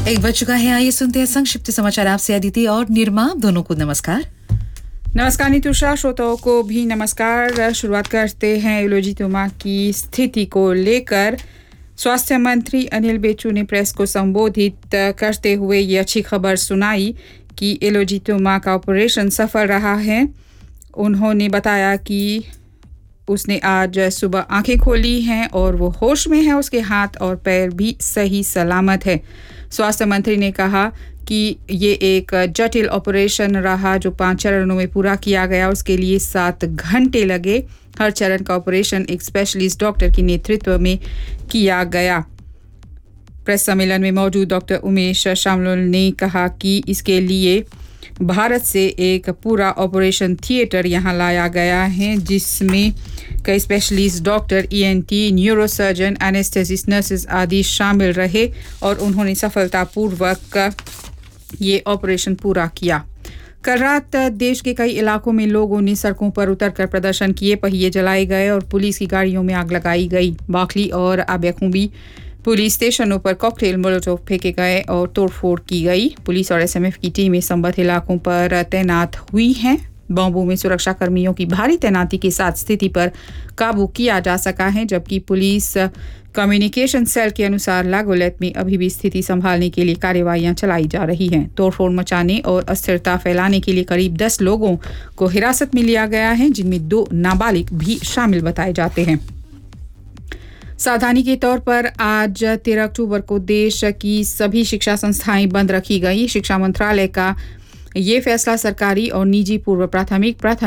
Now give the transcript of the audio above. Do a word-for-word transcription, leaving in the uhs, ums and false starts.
एक बज चुका है। आइए सुनते हैं संक्षिप्त समाचार आपसे अदिति और निर्मा दोनों को नमस्कार। नमस्कार नितुषा, श्रोताओं को भी नमस्कार। शुरुआत करते हैं एलोजितोमा की स्थिति को लेकर। स्वास्थ्य मंत्री अनिल बेचू ने प्रेस को संबोधित करते हुए ये अच्छी खबर सुनाई कि एलोजितोमा का ऑपरेशन सफल रहा है। उन्होंने बताया कि उसने आज सुबह आंखें खोली हैं और वो होश में है, उसके हाथ और पैर भी सही सलामत है। स्वास्थ्य मंत्री ने कहा कि ये एक जटिल ऑपरेशन रहा जो पांच चरणों में पूरा किया गया। उसके लिए सात घंटे लगे। हर चरण का ऑपरेशन एक स्पेशलिस्ट डॉक्टर के नेतृत्व में किया गया। प्रेस सम्मेलन में मौजूद डॉक्टर उमेश शामलोल ने कहा कि इसके लिए भारत से एक पूरा ऑपरेशन थिएटर यहाँ लाया गया है, जिसमें कई specialist doctor, ENT, neurosurgeon, anaesthetist, nurses आदि शामिल रहे और उन्होंने सफलतापूर्वक ये ऑपरेशन पूरा किया। कल रात देश के कई इलाकों में लोगों ने सड़कों पर उतरकर प्रदर्शन किए, पहिए जलाए गए और पुलिस की गाड़ियों में आग लगाई गई। बाखली और आबेखुंबी पुलिस स्टेशनों पर कॉकटेल मोलोटोव फेंके गए और तोड़फोड़ की गई। पुलिस और एसएमएफ की टीमें संबंधित इलाकों पर तैनात हुई हैं। बॉम्बों में सुरक्षा कर्मियों की भारी तैनाती के साथ स्थिति पर काबू किया जा सका है, जबकि पुलिस कम्युनिकेशन सेल के अनुसार लागोलेट में अभी भी स्थिति संभालने के लिए कार्रवाइयां चलाई जा रही हैं। तोड़फोड़ मचाने और अस्थिरता फैलाने के लिए करीब दस लोगों को हिरासत में लिया गया है, जिनमें दो नाबालिग भी शामिल बताए जाते हैं। सावधानी के तौर पर आज तेरह अक्टूबर को देश की सभी शिक्षा संस्थाएं बंद रखी गई। शिक्षा मंत्रालय का ये फैसला सरकारी और निजी पूर्व प्राथमिक प्राथमिक